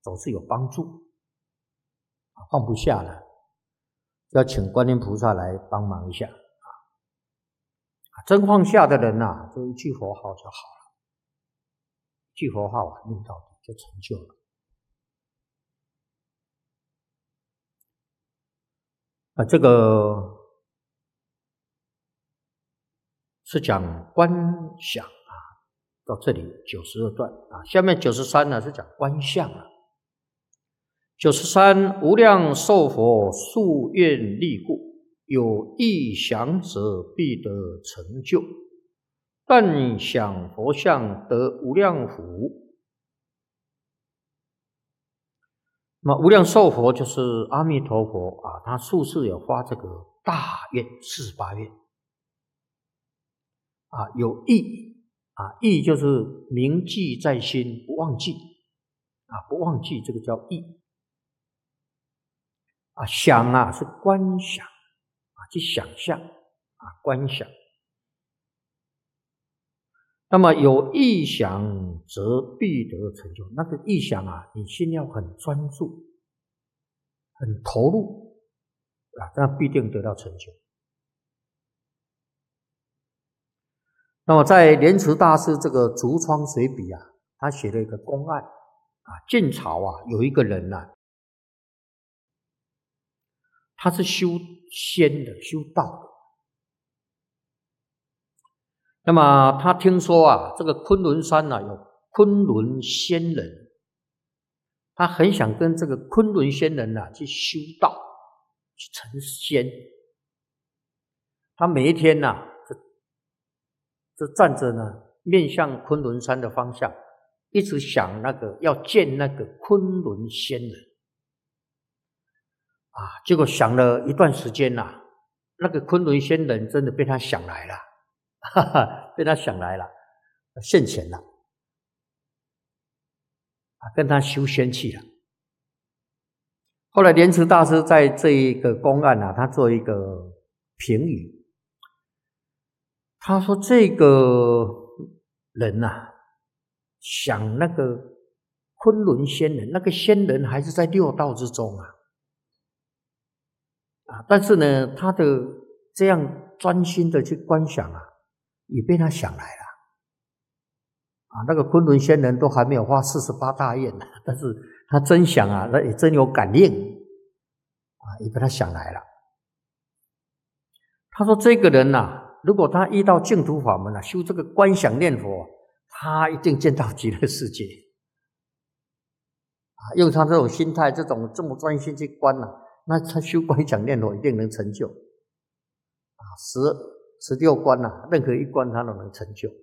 总是有帮助，放不下了，要请观音菩萨来帮忙一下。真放下的人啊，就一句佛号就好了，一句佛号念到底就成就了。这个是讲观想到这里92段下面93呢是讲观相93无量寿佛夙愿力故，有意想者必得成就，但想佛像得无量福。那么无量寿佛就是阿弥陀佛他数次有发这个大愿48愿有意意就是铭记在心，不忘记不忘记，这个叫意想是观想去想象观想。那么有意想则必得成就，那个意想你心要很专注很投入这样必定得到成就。那么在莲池大师这个竹窗随笔他写了一个公案晋朝有一个人他是修仙的，修道的。那么他听说这个昆仑山有昆仑仙人，他很想跟这个昆仑仙人去修道，去成仙。他每一天就站着面向昆仑山的方向，一直想那个要见那个昆仑仙人结果想了一段时间那个昆仑仙人真的被他想来了被他想来了，现前了跟他修仙去了。后来莲池大师在这一个公案他做一个评语，他说这个人想那个昆仑仙人，那个仙人还是在六道之中但是呢他的这样专心的去观想也被他想来了那个昆仑仙人都还没有发48大愿但是他真想那也真有感应也被他想来了。他说这个人如果他遇到净土法门修这个观想念佛，他一定见到极乐世界用他这种心态，这么专心去观那他修观想念佛一定能成就16关任何一关他都能成就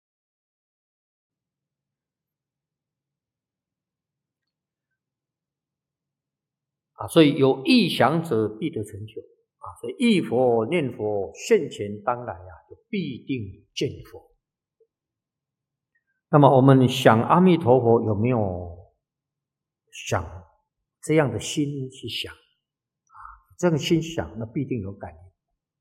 所以有意想者必得成就所以忆佛念佛现前当来就必定见佛。那么我们想阿弥陀佛有没有想这样的心去想这样心想那必定有感应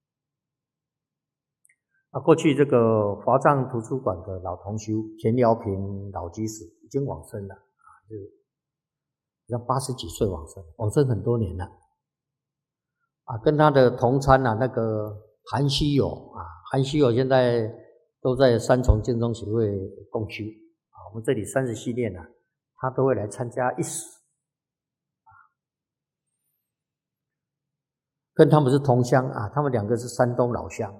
过去这个华藏图书馆的老同修田辽平老居士已经往生了就要80几岁往生很多年了跟他的同参那个韩希友韩希友现在都在三重净宗协会共修我们这里30系列他都会来参加一时跟他们是同乡他们两个是山东老乡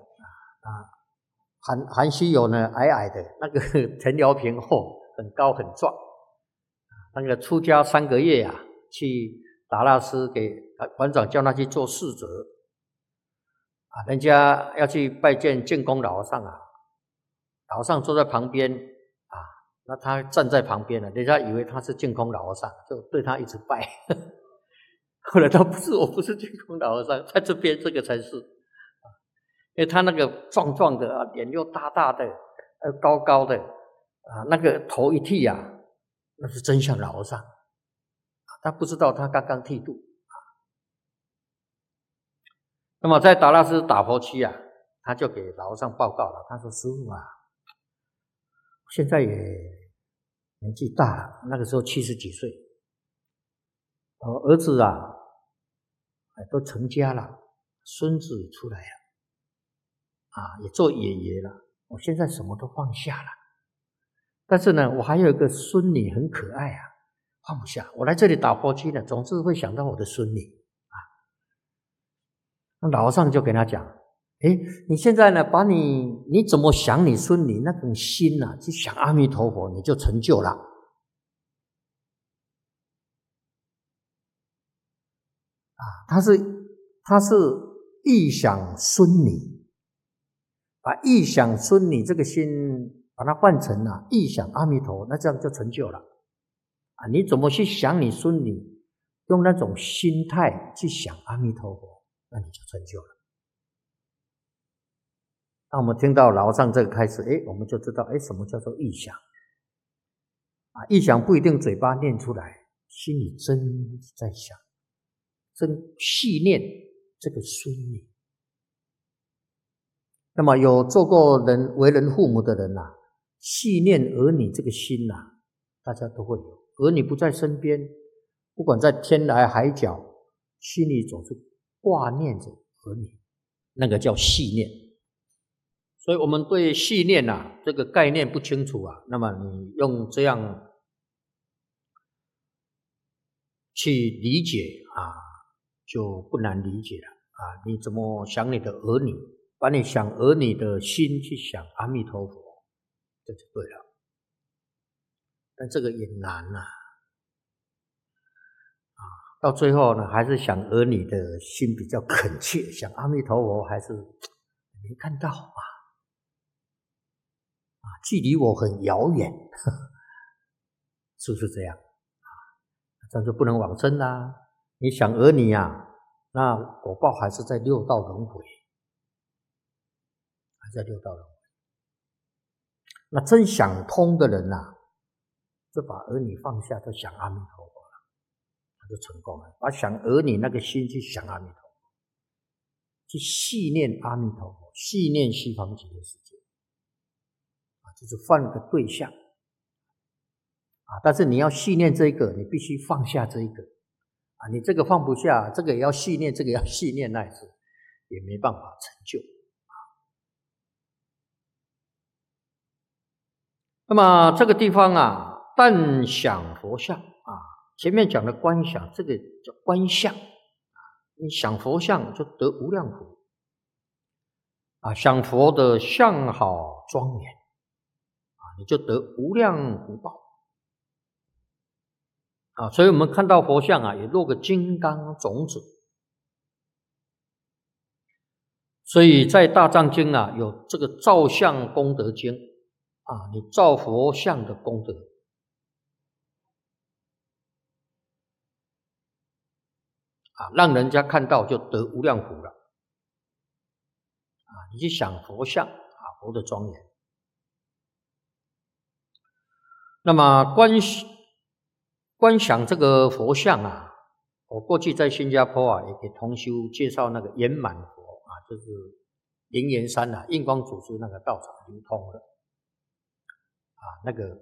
韩希友呢矮矮的，那个田辽平很高很壮那个出家3个月去达拉斯给馆长叫他去做侍者人家要去拜见净空老和尚老和尚坐在旁边那他站在旁边了，人家以为他是净空老和尚，就对他一直拜后来他不是，我不是净空老和尚，在这边这个才是因为他那个壮壮的脸又大大的高高的那个头一剃那是真像老和尚他不知道他刚刚剃度那么在达拉斯打佛区他就给老和尚报告了，他说师父现在也年纪大了，那个时候70几岁儿子啊，都成家了，孙子也出来了，也做爷爷了，我现在什么都放下了。但是呢，我还有一个孙女很可爱啊，放不下。我来这里打佛机呢，总是会想到我的孙女啊。那老和尚就跟他讲：你现在呢，把你怎么想你孙女那种心啊，去想阿弥陀佛，你就成就了。他是忆想孙女，把忆想孙女这个心，把它换成忆想阿弥陀，那这样就成就了。你怎么去想你孙女，用那种心态去想阿弥陀佛，那你就成就了。那我们听到老和尚这个开始，我们就知道，什么叫做忆想？忆想不一定嘴巴念出来，心里真在想，真细念这个孙女。那么有做过为人父母的人细念儿女这个心大家都会有。儿女不在身边，不管在天涯海角，心里总是挂念着儿女，那个叫细念。所以我们对细念这个概念不清楚那么你用这样去理解就不难理解了你怎么想你的儿女，把你想儿女的心去想阿弥陀佛，这就对了。但这个也难到最后呢，还是想儿女的心比较恳切，想阿弥陀佛还是没看到距离我很遥远，是不是这样这样就不能往生啦。你想儿女那果报还是在六道轮回，还在六道轮回。那真想通的人就把儿女放下，就想阿弥陀佛了，他就成功了。把想儿女那个心去想阿弥陀佛，去细念阿弥陀佛，细念西方极乐世界就是换个对象但是你要细念这个，你必须放下这一个你这个放不下，这个也要细念，这个也要细念，那也没办法成就那么这个地方但想佛像前面讲的观想，这个叫观相你想佛像就得无量福想佛的相好庄严你就得无量福报所以我们看到佛像也落个金刚种子。所以在大藏经有这个造像功德经你造佛像的功德让人家看到就得无量福了你去想佛像佛的庄严。那么观想这个佛像我过去在新加坡也给同修介绍那个圆满佛就是灵岩山印光祖师那个道场灵通的那个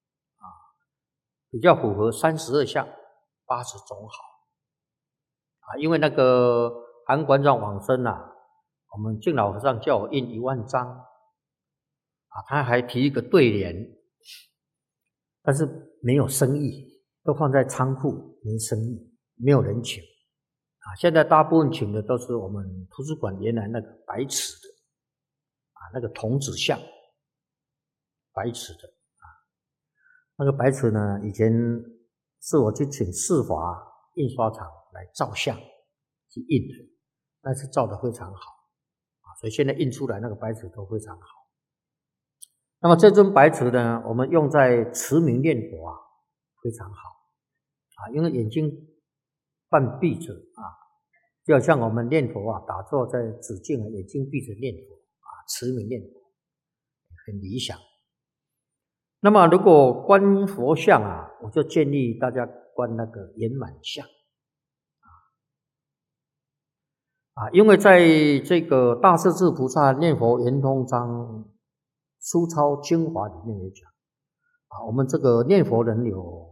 比较符合32相80种好因为那个韩馆长往生我们净老和尚叫我印10000张他还提一个对联，但是没有生意，都放在仓库，没生意，没有人请现在大部分请的都是我们图书馆原来那个白瓷的那个童子像，白瓷的那个白瓷呢，以前是我去请世华印刷厂来造像去印的，但是造得非常好所以现在印出来那个白瓷都非常好。那么这尊白瓷呢，我们用在持名念佛非常好因为眼睛半闭着就好像我们念佛打坐在止境眼睛闭着念佛持名念佛很理想。那么如果观佛像我就建议大家观那个圆满像因为在这个大势至菩萨念佛圆通章书抄精华里面也讲我们这个念佛人有